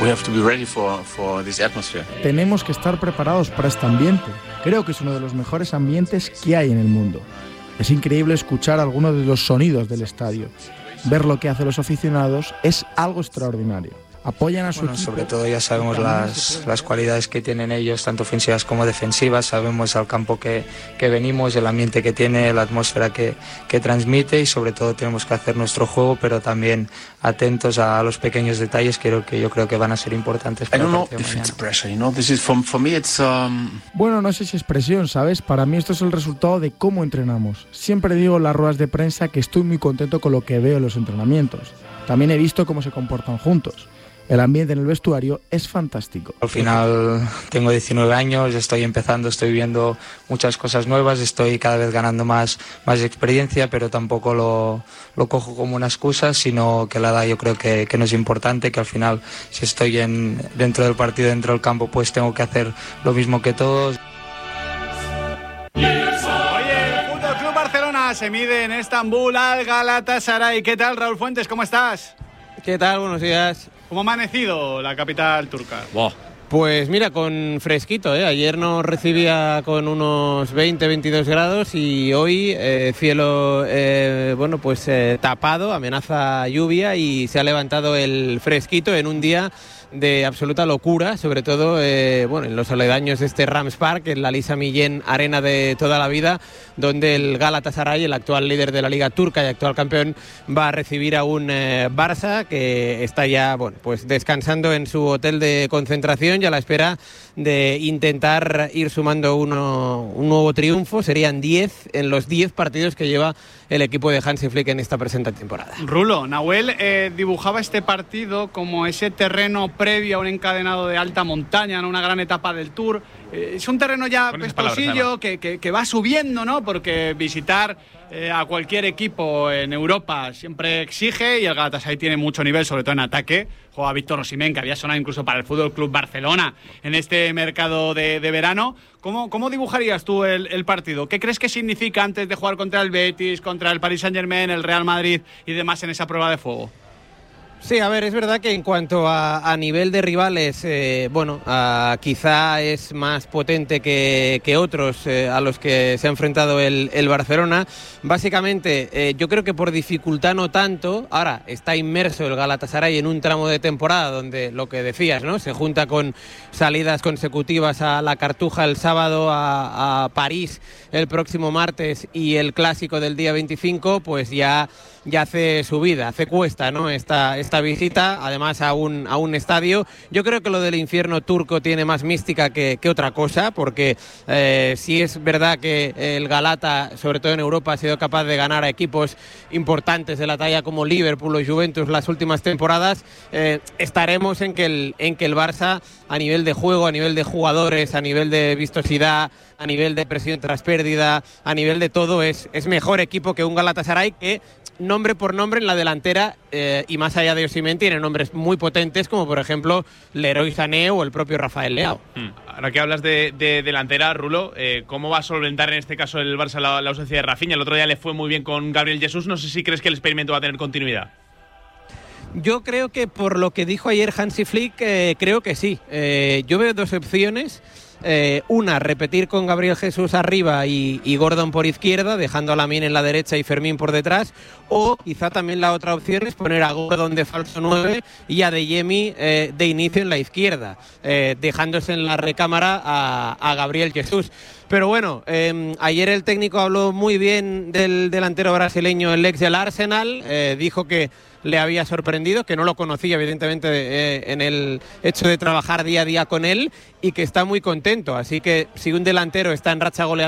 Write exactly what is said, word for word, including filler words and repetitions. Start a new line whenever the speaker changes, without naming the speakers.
We have to be ready for, for this atmosphere.
Tenemos que estar preparados para este ambiente. Creo que es uno de los mejores ambientes que hay en el mundo. Es increíble escuchar algunos de los sonidos del estadio. Ver lo que hacen los aficionados es algo extraordinario. Apoyan a su
bueno,
equipo.
Sobre todo ya sabemos las, las cualidades que tienen ellos, tanto ofensivas como defensivas. Sabemos al campo que, que venimos, el ambiente que tiene, la atmósfera que, que transmite, y sobre todo tenemos que hacer nuestro juego, pero también atentos a los pequeños detalles que, que yo creo que van a ser importantes para el partido de mañana.
Bueno, no sé si es presión, ¿sabes? Para mí esto es el resultado de cómo entrenamos. Siempre digo en las ruedas de prensa que estoy muy contento con lo que veo en los entrenamientos. También he visto cómo se comportan juntos. El ambiente en el vestuario es fantástico.
Al final tengo diecinueve años, estoy empezando, estoy viendo muchas cosas nuevas, estoy cada vez ganando más, más experiencia, pero tampoco lo, lo cojo como una excusa, sino que la edad yo creo que, que no es importante, que al final si estoy en, dentro del partido, dentro del campo, pues tengo que hacer lo mismo que todos.
Oye, el Fútbol Club Barcelona se mide en Estambul al Galatasaray. ¿Qué tal, Raúl Fuentes? ¿Cómo estás?
¿Qué tal? Buenos días.
¿Cómo ha amanecido la capital turca?
Wow. Pues mira, con fresquito, ¿eh? Ayer nos recibía con unos veinte, veintidós grados y hoy eh, cielo eh, bueno, pues eh, tapado, amenaza lluvia y se ha levantado el fresquito en un día de absoluta locura, sobre todo eh, bueno, en los aledaños de este Rams Park, en la Lisa Millén Arena de toda la vida, donde el Galatasaray, el actual líder de la Liga Turca y actual campeón, va a recibir a un eh, Barça que está ya bueno, pues descansando en su hotel de concentración y a la espera de intentar ir sumando uno, un nuevo triunfo. Serían diez en los diez partidos que lleva el equipo de Hansi Flick en esta presente temporada.
Rulo, Nahuel eh, dibujaba este partido como ese terreno previo a un encadenado de alta montaña, ¿no? Una gran etapa del Tour. Eh, es un terreno ya pestosillo que, que, que va subiendo, ¿no? Porque visitar eh, a cualquier equipo en Europa siempre exige, y el Galatasaray tiene mucho nivel, sobre todo en ataque. Juega Víctor Osimhen, que había sonado incluso para el Fútbol Club Barcelona en este mercado de, de verano. ¿Cómo, ¿Cómo dibujarías tú el, el partido? ¿Qué crees que significa antes de jugar contra el Betis, contra el Paris Saint-Germain, el Real Madrid y demás en esa prueba de fuego?
Sí, a ver, es verdad que en cuanto a, a nivel de rivales, eh, bueno, a, quizá es más potente que, que otros eh, a los que se ha enfrentado el, el Barcelona. Básicamente, eh, yo creo que por dificultad no tanto. Ahora está inmerso el Galatasaray en un tramo de temporada donde, lo que decías, ¿no? Se junta con salidas consecutivas a la Cartuja el sábado, a, a París el próximo martes y el clásico del día veinticinco, pues ya... ya hace su vida, hace cuesta, ¿no? Esta, esta visita, además a un, a un estadio. Yo creo que lo del infierno turco tiene más mística que, que otra cosa, porque eh, sí es verdad que el Galata, sobre todo en Europa, ha sido capaz de ganar a equipos importantes de la talla como Liverpool o Juventus las últimas temporadas. Eh, estaremos en que, el, en que el Barça, a nivel de juego, a nivel de jugadores, a nivel de vistosidad, a nivel de presión tras pérdida, a nivel de todo, es, es mejor equipo que un Galatasaray que, nombre por nombre en la delantera, eh, y más allá de Osimhen, tiene nombres muy potentes como por ejemplo Leroy Sané o el propio Rafael Leao.
Hmm. Ahora que hablas de, de delantera, Rulo, eh, ¿cómo va a solventar en este caso el Barça la, la ausencia de Rafinha? El otro día le fue muy bien con Gabriel Jesús, no sé si crees que el experimento va a tener continuidad.
Yo creo que por lo que dijo ayer Hansi Flick, eh, creo que sí. Eh, yo veo dos opciones. Eh, una, repetir con Gabriel Jesús arriba y, y Gordon por izquierda, dejando a Lamine en la derecha y Fermín por detrás, o quizá también la otra opción es poner a Gordon de falso nueve y a Adeyemi eh, de inicio en la izquierda, eh, dejándose en la recámara a, a Gabriel Jesús. Pero bueno, eh, ayer el técnico habló muy bien del delantero brasileño, el ex del Arsenal, eh, dijo que le había sorprendido, que no lo conocía evidentemente eh, en el hecho de trabajar día a día con él y que está muy contento. Así que si un delantero está en racha goleadora